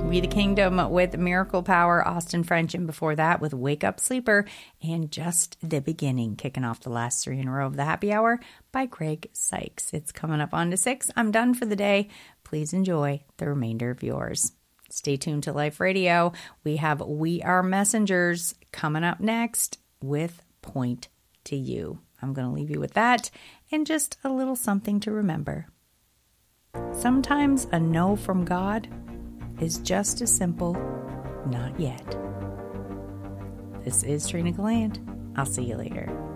We the Kingdom with Miracle Power, Austin French, and before that with Wake Up Sleeper and Just the Beginning, kicking off the last 3 in a row of the Happy Hour by Greg Sykes. It's coming up on to 6. I'm done for the day. Please enjoy the remainder of yours. Stay tuned to Life Radio. We have We Are Messengers coming up next with Point to You. I'm going to leave you with that and just a little something to remember. Sometimes a no from God is just as simple, not yet. This is Trina Galland. I'll see you later.